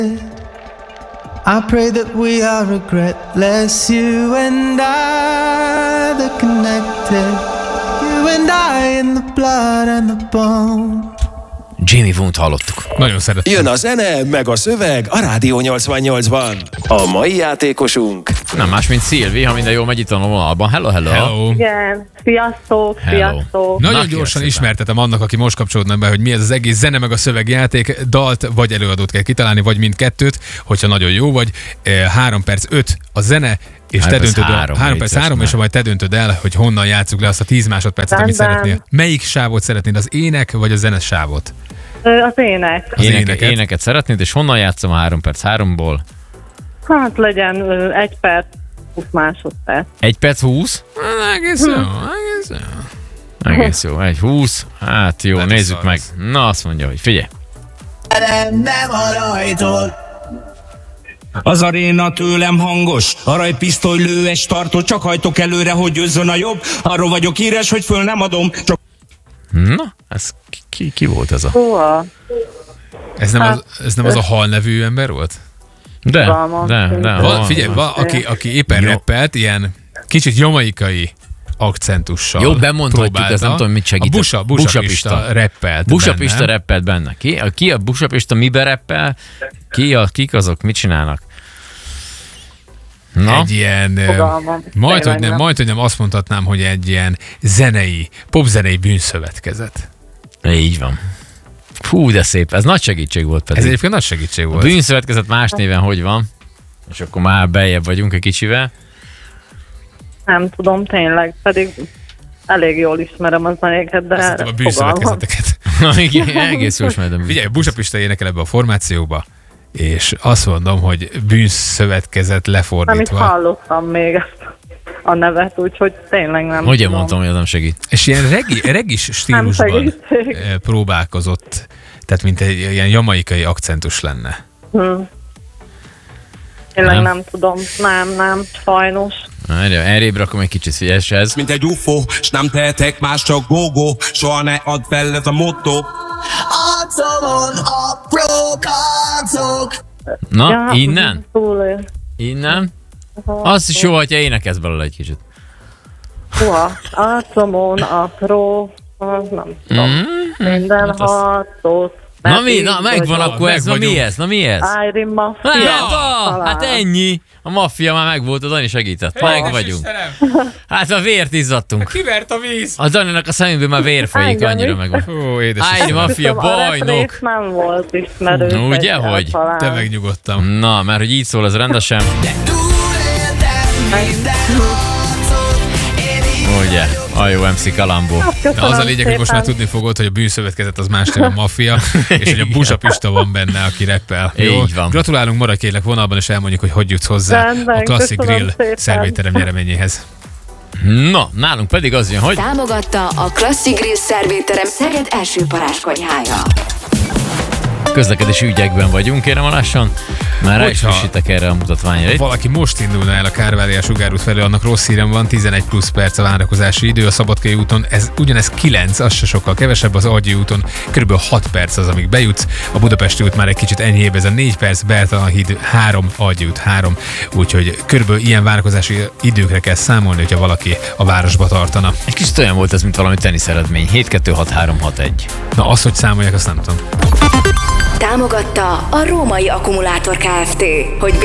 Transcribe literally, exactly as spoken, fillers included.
I pray that we are regretless, you and I, the connected, you and I in the blood and the bone. Jamie Woont hallottuk. Nagyon szeretem. Jön a zene, meg a szöveg a Rádió nyolcvannyolcban. A mai játékosunk... Nem más, mint Szilvi, ha minden jól megy itt a vonalban. Hello, hello. Hello. Igen, sziasztok, Hello. sziasztok. Nagyon Na, gyorsan szépen. ismertetem annak, aki most kapcsolódna be, hogy mi ez az egész zene meg a szövegjáték. Dalt vagy előadót kell kitalálni, vagy mindkettőt, hogyha nagyon jó vagy. három perc öt a zene, és te döntöd el, három, három perc három, és majd te döntöd el, hogy honnan játsszuk le azt a tíz másodpercet, amit Rendben. szeretnél. Melyik sávot szeretnéd, az ének vagy a zenes sávot? Ö, Az ének. Az Éneket, éneket. éneket szeretnéd, és honnan játszom a három perc háromból? Hát legyen ö, egy perc, húsz másodperc. Egy perc húsz? Egész jó, egész jó. Egész jó, egy húsz. Hát jó, Lehet, nézzük hogy meg. szarsz. Na, azt mondja, hogy figyelj. Az aréna tőlem hangos, aranypisztoly lőes tartó, csak hajtok előre, hogy győzzön a jobb. Arról vagyok híres, hogy föl nem adom, csak... Na, ez ki, ki, ki volt ez a... Szóval, Ez nem, az, ez nem az a Hal nevű ember volt? De, Fogalmam de, sincs. de. Val, van. figyelj, val, aki, aki éppen Jó. rappelt, ilyen kicsit jamaikai akcentussal Jó, bemondhatjuk, próbálta. ez nem tudom, mit segít. A Busa, Busa, Busa Pista rappelt Busa benne. Pista rappelt benne. Ki a, ki a Busa Pista mibe rappel? Ki a, kik azok, mit csinálnak? Na, Egy ilyen, ö, Fogalmam. majd, hogy Tényleg nem, nem. majd, hogy nem azt mondhatnám, hogy egy ilyen zenei, popzenei bűnszövetkezet. így van. Fú, de szép. Ez nagy segítség volt pedig. Ez egyébként nagy segítség A volt. bűnszövetkezet más néven hogy van? És akkor már beljebb vagyunk egy kicsivel. nem tudom, tényleg, pedig elég jól ismerem a zenéket, de Azt hittem a fogalmam. bűnszövetkezeteket. Igen, egész jó ismerem. Figyelj, Busa Pista énekel ebbe a formációba, és azt mondom, hogy bűnszövetkezet Nem is lefordítva. hallottam még ezt a nevet, úgyhogy tényleg nem Ugye tudom. mondtam, hogy ez nem segít. És ilyen regi, regis stílusban segítség. eh, próbálkozott, tehát mint egy ilyen jamaikai akcentus lenne. Hm. Tényleg Nem? nem. nem tudom, nem, nem, sajnos. Erre, errébb rakom egy kicsit, figyelj, és ez. Mint egy ufó, s nem tehetek más, csak go-go. Soha ne add fel, ez a motto. Arcomon apró karcok. Na, Ja, innen? Túl, Innen? Az is jó, hogyha énekelsz belőle egy kicsit. Húha, arcomon apró, az nem tudom. Minden hát az- harcot. Na mi? Na megvan vagyok. akkor ez, na mi vagyunk. ez? Na mi ez? Iron Mafia. Hát, ah, talán. hát ennyi. A maffia már megvolt, a Dani segített. Meg vagyunk. Hát a vért izzadtunk. Kivert a víz! A Daninak a szeméből már vér folyik, Engem annyira is. megvan. Ó, édes Áj, Istenem. maffia Tudom, a bajnok. refrész nem volt ismerős. Ugye, egyáltalán. hogy? Te megnyugodtam. Na, mert hogy így szól ez rendesen. Ugye, a jó em cé Kalambó. De Köszönöm az a lényeg, hogy most már szépen. tudni fogod, hogy a bűnszövetkezet az más nem a maffia, és hogy a Busa Pista van benne, aki rappel. Jó? Így van. Gratulálunk, maradj kérlek vonalban, és elmondjuk, hogy hogy jutsz hozzá Rendben, a Classic köszönöm Grill szépen. szervéterem nyereményéhez. Na, nálunk pedig az jön, hogy... Támogatta a Classic Grill szervéterem Szeged első parázskonyhája. Közlekedési ügyekben vagyunk, kérem alassan. Már rá is Hogyha- frissítek erre a mutatványra. Valaki most indulna el a Kárváriás sugárút felé, annak rossz hírem van, tizenegy plusz perc a várakozási idő a Szabadkai úton, ez ugyanez kilenc, az se sokkal kevesebb, az Agyi úton kb. hat perc az, amíg bejutsz, a Budapesti út már egy kicsit enyhébb, ez a négy perc, Bertalan híd három, Agyi út három, úgyhogy kb. Ilyen várakozási időkre kell számolni, hogyha valaki a városba tartana. Egy kicsit olyan volt ez, mint valami teniszeredmény. hét kettő hat három hat egy. Na azt, hogy számolják, azt nem tudom. Támogatta a Római Akkumulátor Kft., hogy